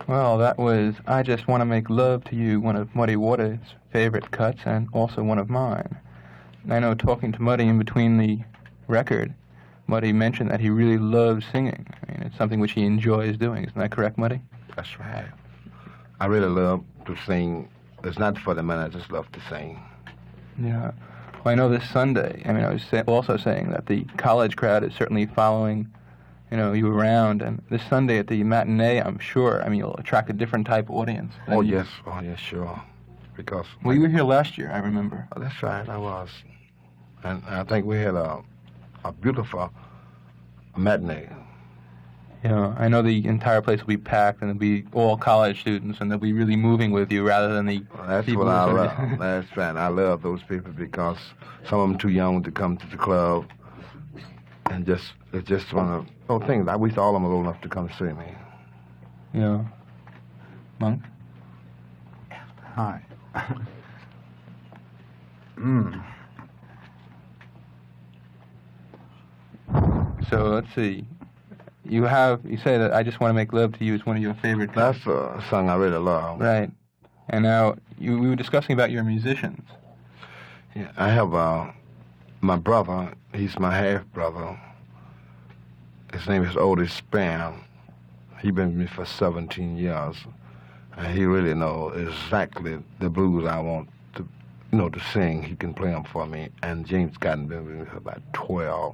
Well, that was I Just Want to Make Love to You, one of Muddy Waters' favorite cuts, and also one of mine. And I know talking to Muddy in between the record, Muddy mentioned that he really loves singing. I mean, it's something which he enjoys doing. Isn't that correct, Muddy? That's right. I really love to sing. It's not for the money, I just love to sing. Yeah. Well, I know this Sunday, I mean, I was also saying that the college crowd is certainly following you around, and this Sunday at the matinee, I'm sure, I mean, you'll attract a different type of audience. Oh, yes, sure. Because... Well, you were here last year, I remember. Oh, that's right, I was. And I think we had a beautiful matinee. Yeah, I know the entire place will be packed, and it'll be all college students, and they'll be really moving with you rather than the That's people what I love. That's right. I love those people because some of them too young to come to the club. And it's just one of those things. I wish all of them were old enough to come see me. Yeah. Monk? Hi. So let's see. You say that I Just Want to Make Love to You is one of your favorite cuts. That's a song I really love. Right. And now, we were discussing about your musicians. Yeah, I have my brother. He's my half-brother. His name is Otis Spann. He's been with me for 17 years. And he really knows exactly the blues I want to sing. He can play them for me. And James Cotton been with me for about 12.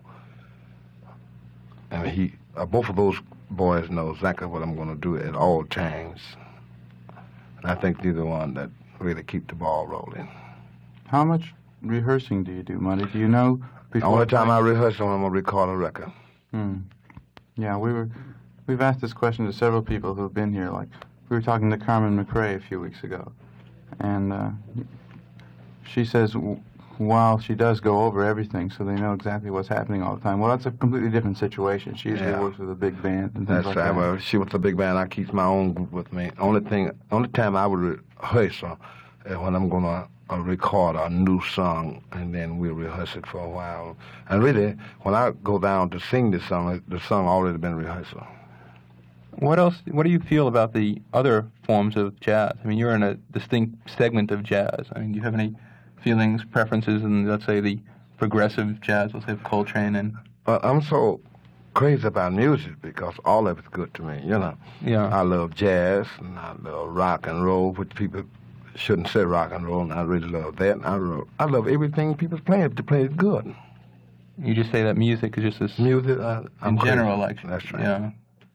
And both of those boys know exactly what I'm going to do at all times. And I think they're the one that really keep the ball rolling. How much rehearsing do you do, Muddy? Do you know before... The only time I rehearse when I'm going to record a record. Yeah, we've asked this question to several people who have been here. Like, we were talking to Carmen McRae a few weeks ago. And she says... while she does go over everything so they know exactly what's happening all the time. Well, that's a completely different situation. She usually works with a big band and things like that. Well, she with a big band, I keep my own group with me. Only time I would rehearse is when I'm going to record a new song, and then we'll rehearse it for a while. And really, when I go down to sing the song already been rehearsed. What do you feel about the other forms of jazz? I mean, you're in a distinct segment of jazz. I mean, do you have any feelings, preferences in, let's say, the progressive jazz, let's say Coltrane and... I'm so crazy about music because all of it's good to me, Yeah. I love jazz, and I love rock and roll, which people shouldn't say rock and roll, and I really love that. And I love everything people's playing to play it good. You just say that music is just this... Music, in general, like... That's right. Yeah.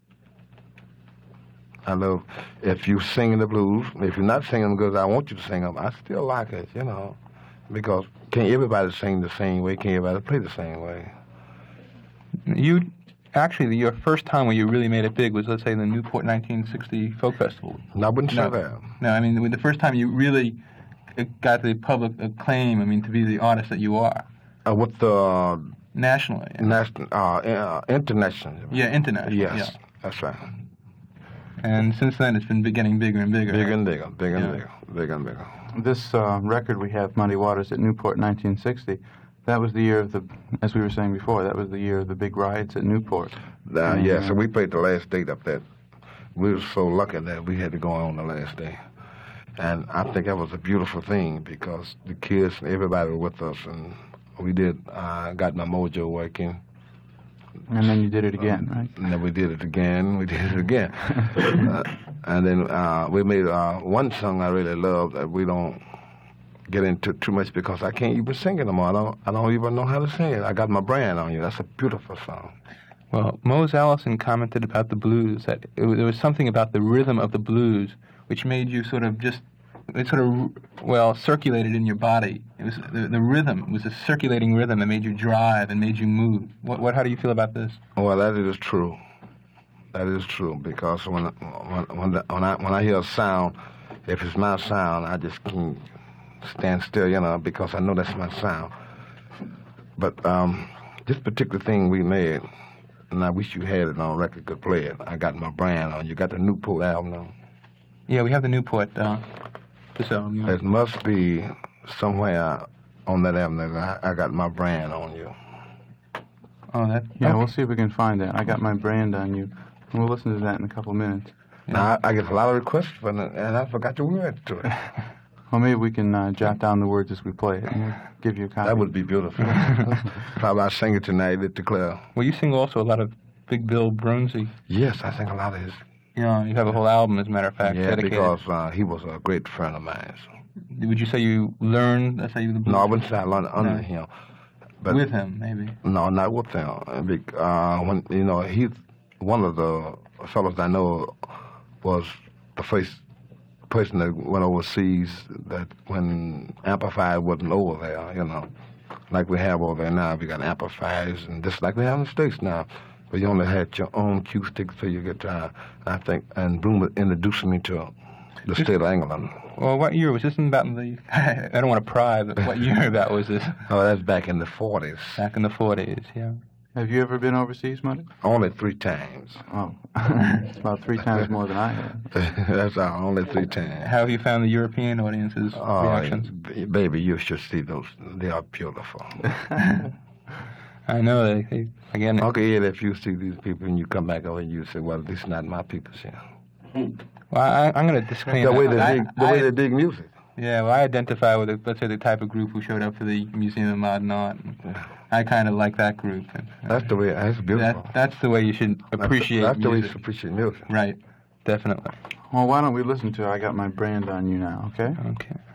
I love, if you sing the blues, if you're not singing them because I want you to sing them, I still like it, Because can't everybody sing the same way? Can't everybody play the same way? Your first time when you really made it big was, let's say, the Newport 1960 Folk Festival. No, I wouldn't say that. No, I mean, the first time you really got the public acclaim, I mean, to be the artist that you are. With the... Nationally. Yeah. International. Yeah, international. Yes, yeah. That's right. And since then, it's been getting bigger and bigger. Bigger and bigger. This record we have, Muddy Waters at Newport 1960, that was the year of as we were saying before, that was the year of the big riots at Newport. So we played the last date up there. We were so lucky that we had to go on the last day. And I think that was a beautiful thing because the kids and everybody were with us, and we got my mojo working. And then you did it again, right? And then we did it again. And then we made one song I really love that we don't get into too much because I can't even sing it anymore. I don't even know how to sing it. I Got My Brand on You. That's a beautiful song. Well, Mose Allison commented about the blues, that there was something about the rhythm of the blues which made you circulated in your body. It was the rhythm was a circulating rhythm that made you drive and made you move. How do you feel about this? Well, that is true. That is true because when I hear a sound, if it's my sound, I just can't stand still, because I know that's my sound. But this particular thing we made, and I wish you had it on record, could play it. I Got My Brand on You. Got the Newport album on? Yeah, we have the Newport. This album. Yeah. It must be somewhere on that album that I Got My Brand on You. Oh, that. Yeah, okay. We'll see if we can find that. I Got My Brand on You. And we'll listen to that in a couple minutes. Now, I get a lot of requests for it, and I forgot the words to it. Well, maybe we can jot down the words as we play it, and we'll give you a copy. That would be beautiful. Probably I'll sing it tonight at the club. Well, you sing also a lot of Big Bill Broonzy. Yes, I sing a lot of his. You know, you have a whole album, as a matter of fact, Yeah, dedicated. because he was a great friend of mine. So. Would you say you learned, let's say, the blues? No, I wouldn't say I learned under No. him. But With him, maybe. No, not with him. When he's one of the fellows I know was the first person that went overseas. That when amplifier wasn't over there, like we have over there now. We got amplifiers, and just like we have in the States now. But you only had your own cue sticks for your guitar. I think, and Bloom introduced me to the state of England. Well, what year was this? About the? I don't want to pry, but what year that was this? Oh, that's back in the 40s. Back in the 40s, yeah. Have you ever been overseas, Muddy? Only 3 times. Oh, it's about 3 times more than I have. That's all, only 3 times. How have you found the European audience's reactions? Baby, you should see those. They are beautiful. I know they again. Okay, Ed, if you see these people and you come back over and you say, well, this is not my people, Well, I'm going to disclaim the way that. they dig music. Yeah, well, I identify with, let's say, the type of group who showed up for the Museum of Modern Art. I kind of like that group. That's the way. That's beautiful. That's the way you should appreciate That's the way you music. should appreciate music. Right, definitely. Well, why don't we listen to I Got My Brand on You now, okay? Okay.